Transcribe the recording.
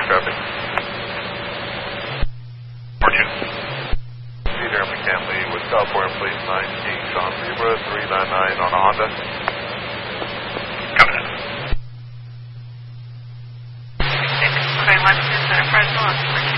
traffic. Fortune. Peter McKinley with California Police 19, Sean Zebra 399 on a Honda. Coming in. Okay, Lexington Enterprise Law.